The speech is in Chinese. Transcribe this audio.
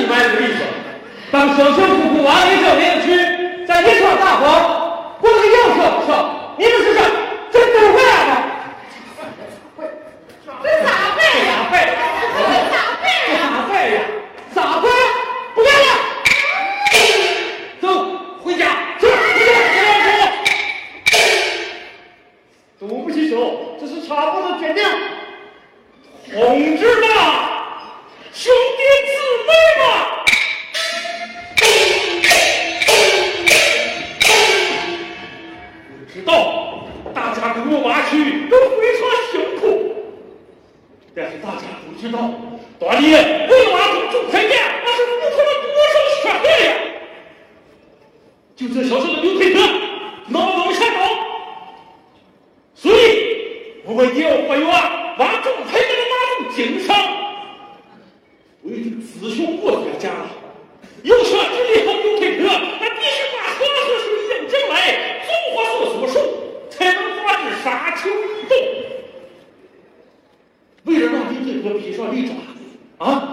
你们的意思。当小小夫妇往里走连去，在一场大火，我这个要笑不笑？你们是想真不会啊吗？ 这咋办呀？ 咋办？ 咋办呀？ 咋办呀？咋办？不干了！走，回家。是，回家。对不起，手，这是查部的决定。同志们，兄弟姊妹们。知道大家跟我挖去都非常辛苦，但是大家都知道，锻炼为了挖出主菜店，那是付出了多少血泪呀！就这小小的刘培根，能不能看到？所以，我们也要还原挖主菜店的那种精神。为这个雌雄国家了，有权之力和刘培根，那必须把合适水引进来。综合所述，才能防止沙丘移动。为了让李铁哥披上利爪啊，